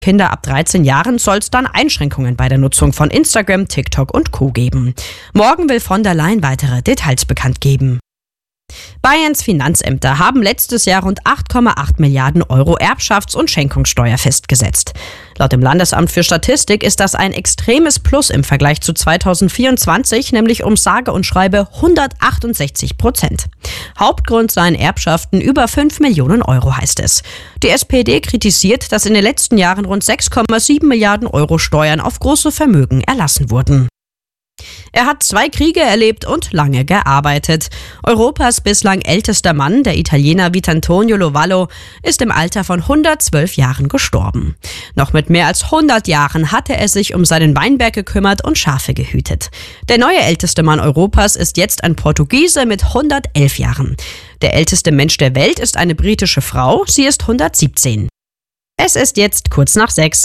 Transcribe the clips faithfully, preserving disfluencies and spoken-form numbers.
Kinder ab dreizehn Jahren soll es dann Einschränkungen bei der Nutzung von Instagram, TikTok und Co. geben. Morgen will von der Leyen weitere Details bekannt geben. Bayerns Finanzämter haben letztes Jahr rund acht Komma acht Milliarden Euro Erbschafts- und Schenkungssteuer festgesetzt. Laut dem Landesamt für Statistik ist das ein extremes Plus im Vergleich zu zweitausendvierundzwanzig, nämlich um sage und schreibe hundertachtundsechzig Prozent. Hauptgrund seien Erbschaften über fünf Millionen Euro, heißt es. Die S P D kritisiert, dass in den letzten Jahren rund sechs Komma sieben Milliarden Euro Steuern auf große Vermögen erlassen wurden. Er hat zwei Kriege erlebt und lange gearbeitet. Europas bislang ältester Mann, der Italiener Vitantonio Lovallo, ist im Alter von hundertzwölf Jahren gestorben. Noch mit mehr als hundert Jahren hatte er sich um seinen Weinberg gekümmert und Schafe gehütet. Der neue älteste Mann Europas ist jetzt ein Portugiese mit hundertelf Jahren. Der älteste Mensch der Welt ist eine britische Frau, sie ist hundertsiebzehn. Es ist jetzt kurz nach sechs.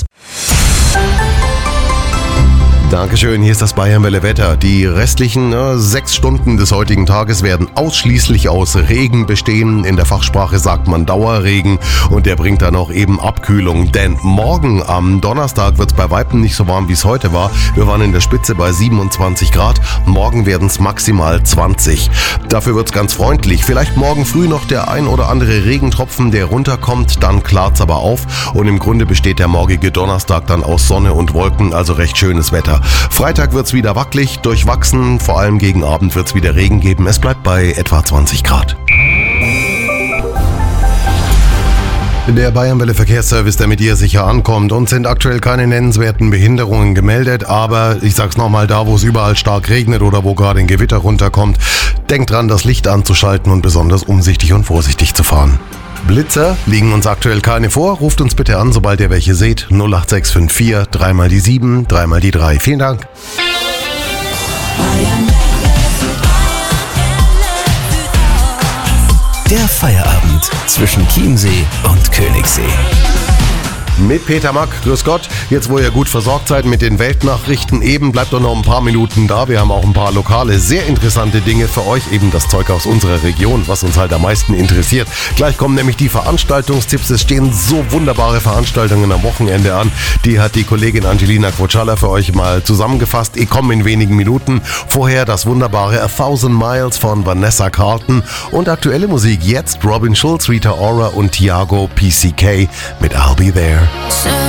Dankeschön, hier ist das Bayernwelle Wetter. Die restlichen äh, sechs Stunden des heutigen Tages werden ausschließlich aus Regen bestehen. In der Fachsprache sagt man Dauerregen und der bringt dann auch eben Abkühlung. Denn morgen am Donnerstag wird es bei Weitem nicht so warm, wie es heute war. Wir waren in der Spitze bei siebenundzwanzig Grad. Morgen werden es maximal zwanzig. Dafür wird es ganz freundlich. Vielleicht morgen früh noch der ein oder andere Regentropfen, der runterkommt. Dann klart es aber auf. Und im Grunde besteht der morgige Donnerstag dann aus Sonne und Wolken. Also recht schönes Wetter. Freitag wird's wieder wackelig, durchwachsen, vor allem gegen Abend wird's wieder Regen geben. Es bleibt bei etwa zwanzig Grad. Der Bayernwelle Verkehrsservice, der mit dir sicher ankommt. Uns sind aktuell keine nennenswerten Behinderungen gemeldet, aber ich sag's nochmal, da wo es überall stark regnet oder wo gerade ein Gewitter runterkommt, denkt dran, das Licht anzuschalten und besonders umsichtig und vorsichtig zu fahren. Blitzer liegen uns aktuell keine vor. Ruft uns bitte an, sobald ihr welche seht. null acht sechs fünf vier, dreimal die sieben, dreimal die drei. Vielen Dank. Der Feierabend zwischen Chiemsee und Königssee. Mit Peter Mack, grüß Gott. Jetzt, wo ihr gut versorgt seid mit den Weltnachrichten, eben bleibt doch noch ein paar Minuten da. Wir haben auch ein paar lokale, sehr interessante Dinge für euch. Eben das Zeug aus unserer Region, was uns halt am meisten interessiert. Gleich kommen nämlich die Veranstaltungstipps. Es stehen so wunderbare Veranstaltungen am Wochenende an. Die hat die Kollegin Angelina Quoccialla für euch mal zusammengefasst. Ich komme in wenigen Minuten. Vorher das wunderbare A Thousand Miles von Vanessa Carlton. Und aktuelle Musik jetzt Robin Schulz, Rita Ora und Thiago P C K mit I'll Be There.